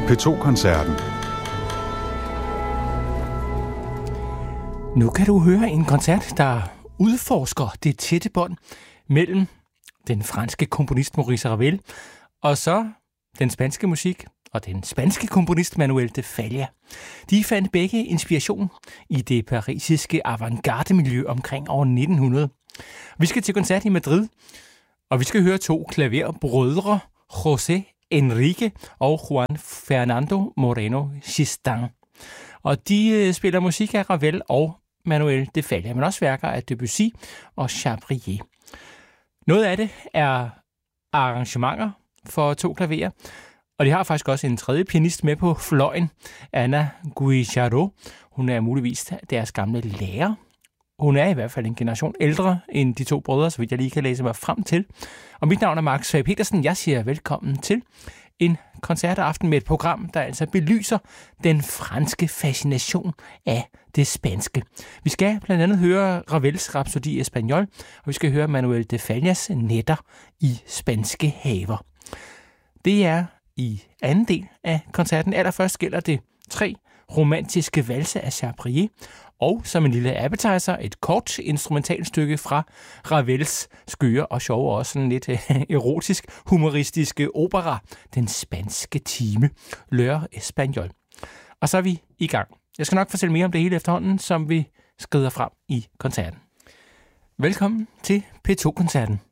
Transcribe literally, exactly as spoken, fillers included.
P to Koncerten. Nu kan du høre en koncert, der udforsker det tætte bånd mellem den franske komponist Maurice Ravel og så den spanske musik og den spanske komponist Manuel de Falla. De fandt begge inspiration i det parisiske avantgarde-miljø omkring år nitten hundrede. Vi skal til koncert i Madrid, og vi skal høre to klaverbrødre, José Enrique og Juan Fernando Moreno Gistan. Og de spiller musik af Ravel og Manuel de Falla, men også værker af Debussy og Chabrier. Noget af det er arrangementer for to klaverer, og de har faktisk også en tredje pianist med på fløjen, Anna Guijarro. Hun er muligvis deres gamle lærer. Hun er i hvert fald en generation ældre end de to brødre, så vidt jeg lige kan læse mig frem til. Og mit navn er Mark Svag Petersen. Jeg siger velkommen til en koncertaften med et program, der altså belyser den franske fascination af det spanske. Vi skal blandt andet høre Ravels Rhapsodie Espagnol, og vi skal høre Manuel de Fallas Nætter i spanske haver. Det er i anden del af koncerten. Allerførst gælder det tre romantiske valse af Chabrier, og som en lille appetizer, et kort instrumentalstykke fra Ravels skøre og sjove og også sådan lidt erotisk, humoristiske opera, Den spanske time, L'heure Espagnol. Og så er vi i gang. Jeg skal nok fortælle mere om det hele efterhånden, som vi skrider frem i koncerten. Velkommen til P to Koncerten.